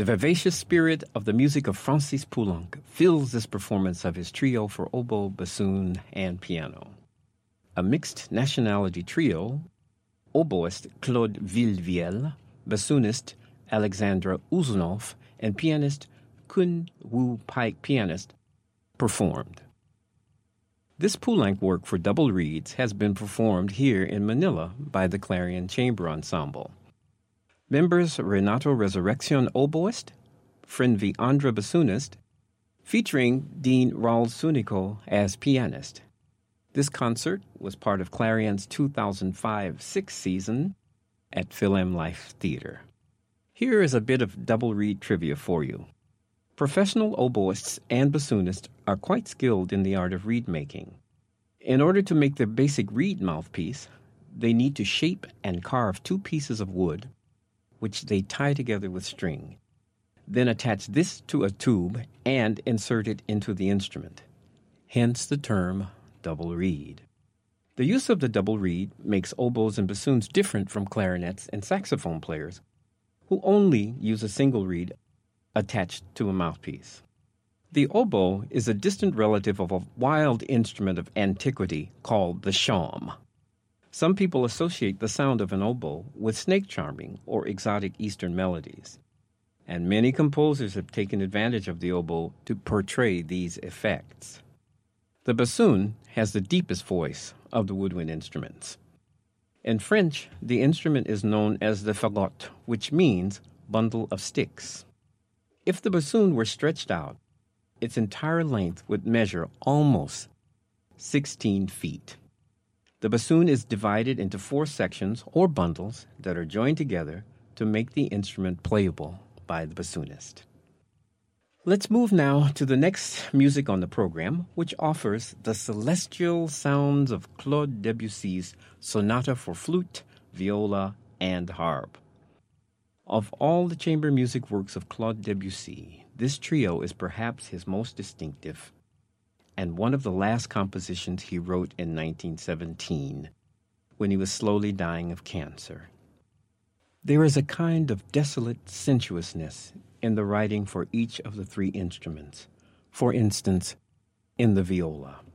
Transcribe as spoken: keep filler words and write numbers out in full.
The vivacious spirit of the music of Francis Poulenc fills this performance of his trio for oboe, bassoon, and piano. A mixed nationality trio, oboist Claude Villevielle, bassoonist Alexandra Uzunov, and pianist Kun Woo Pike pianist, performed. This Poulenc work for double reeds has been performed here in Manila by the Clarion Chamber Ensemble. Members Renato Resurrection oboist, Frenvi Andra bassoonist, featuring Dean Raul Sunico as pianist. This concert was part of Clarion's two thousand five six season at Philem Life Theater. Here is a bit of double reed trivia for you. Professional oboists and bassoonists are quite skilled in the art of reed making. In order to make their basic reed mouthpiece, they need to shape and carve two pieces of wood, which they tie together with string, then attach this to a tube and insert it into the instrument. Hence the term double reed. The use of the double reed makes oboes and bassoons different from clarinets and saxophone players, who only use a single reed attached to a mouthpiece. The oboe is a distant relative of a wild instrument of antiquity called the shawm. Some people associate the sound of an oboe with snake charming or exotic Eastern melodies, and many composers have taken advantage of the oboe to portray these effects. The bassoon has the deepest voice of the woodwind instruments. In French, the instrument is known as the fagotte, which means bundle of sticks. If the bassoon were stretched out, its entire length would measure almost sixteen feet. The bassoon is divided into four sections or bundles that are joined together to make the instrument playable by the bassoonist. Let's move now to the next music on the program, which offers the celestial sounds of Claude Debussy's Sonata for Flute, Viola, and Harp. Of all the chamber music works of Claude Debussy, this trio is perhaps his most distinctive, and one of the last compositions he wrote in nineteen seventeen, when he was slowly dying of cancer. There is a kind of desolate sensuousness in the writing for each of the three instruments, for instance, in the viola.